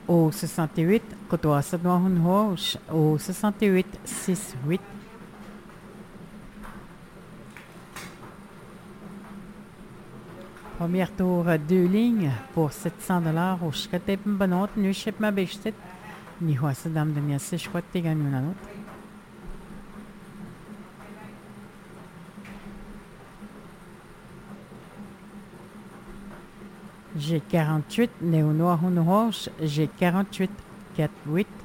au 68 Kotoa Sadouahun Roche au 68 68. Premier tour, deux lignes pour 700 au Shkatep Mbanot, Nushep Mabeshtet, Nihuasadam de Niaseshwat Teganunanot. J'ai 48, Néonoa Roche, j'ai 48, 4, 8.